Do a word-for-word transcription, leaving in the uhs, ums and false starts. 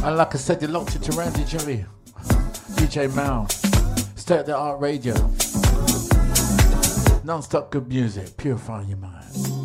And like I said, you're locked into Randy Joey, D J Mal, State of the Art Radio. Non-stop good music, purifying your mind.